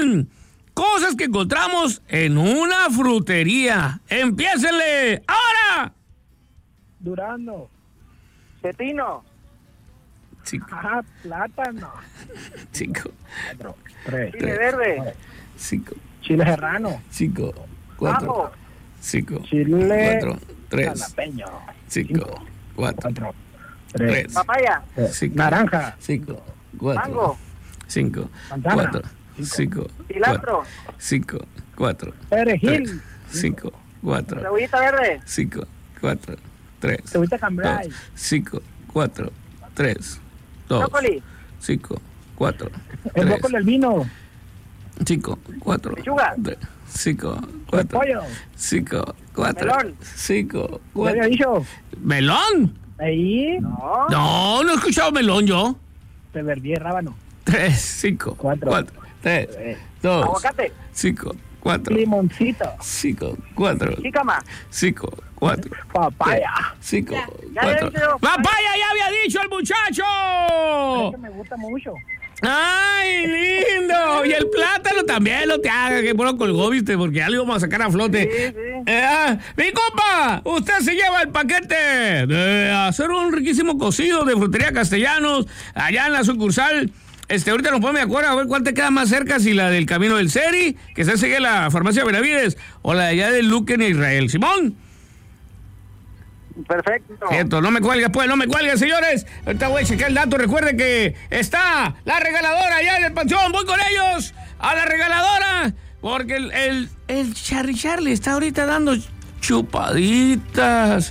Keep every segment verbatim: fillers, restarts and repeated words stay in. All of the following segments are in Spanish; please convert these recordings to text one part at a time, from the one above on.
bien. Cosas que encontramos en una frutería. ¡Empiécenle! ¡Ahora! Durazno. Pepino. Cinco. Ajá, plátano. Cinco. Cuatro, tres. Chile verde. Cinco. Chile serrano. Cinco. Cuatro. Ajo. Cinco. Chile Cuatro. Tres. jalapeño. Cinco. Cuatro. Cuatro. Tres. Tres. Papaya. Cinco. Naranja. Cinco. Cuatro. Mango. Cinco. Manzana. Cuatro. Cinco. Cilantro. Cinco. Cuatro. Perejil. Cinco. Cuatro. Cebollita verde. Cinco. Cuatro. Tres. Cebollita cambray. Dos, cinco, cuatro, tres, dos, Brócoli. cinco, cuatro, El tres, brócoli del vino. cinco, cuatro, Lechuga. tres, cinco, cuatro, Repollo. cinco, cuatro, Melón. cinco, ¿Qué había cuatro. dicho? ¿Melón? Ahí. No. No, no he escuchado melón yo. Te perdí el rábano. Tres, cinco, Cuatro. cuatro, tres, Tres. dos, Aguacate. cinco, cuatro, Limoncito. cinco, cuatro, Jícama. cinco, cuatro, Papaya. cinco, Ya cuatro. había dicho yo. ¡Papaya ya había dicho el muchacho! Eso me gusta mucho. ¡Ay, lindo! Y el plátano también lo te haga, que bueno colgó, viste, porque ya lo íbamos a sacar a flote. Sí, sí. Eh, ah, mi compa, usted se lleva el paquete de hacer un riquísimo cocido de Frutería Castellanos, allá en la sucursal. Este, ahorita no puedo me acuerdo, a ver cuál te queda más cerca, si la del Camino del Seri, que se sigue la farmacia Benavides, o la de allá del Luque en Israel. Simón. Perfecto. Cierto, no me cuelgue, pues, no me cuelgue, señores. Ahorita voy a checar el dato. Recuerden que está la regaladora allá en el panteón. Voy con ellos a la regaladora. Porque el, el, el Charlie Charlie está ahorita dando chupaditas.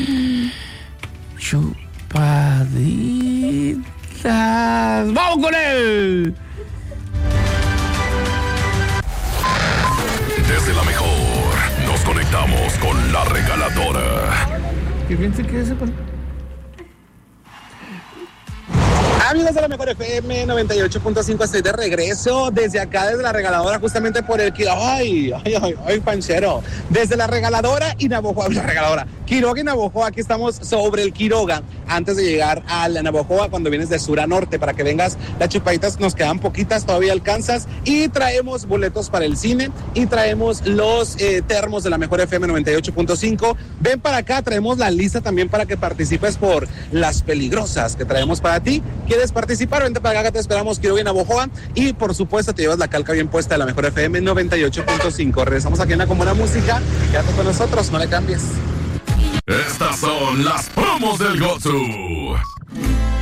Chupaditas. ¡Vamos con él! Desde la mejor, nos conectamos con la regaladora. Que bien se quede ese pan. Amigos de la Mejor F M noventa y ocho punto cinco, estoy de regreso desde acá, desde la regaladora, justamente por el Quiroga. Ay, ay, ay, ay, panchero. Desde la regaladora y Navojoa, la regaladora. Quiroga y Navojoa, aquí estamos sobre el Quiroga, antes de llegar a la Navojoa, cuando vienes de sur a norte, para que vengas. Las chupaditas nos quedan poquitas, todavía alcanzas. Y traemos boletos para el cine y traemos los eh, termos de la Mejor F M noventa y ocho punto cinco. Ven para acá, traemos la lista también para que participes por las peligrosas que traemos para ti. ¿Quieres participar? Vente para acá, que te esperamos, Quiroga y Navojoa. Y por supuesto, te llevas la calca bien puesta de la Mejor F M noventa y ocho punto cinco. Regresamos aquí en la Comuna Música. Quédate con nosotros, no le cambies. Estas son las promos del Gotsu.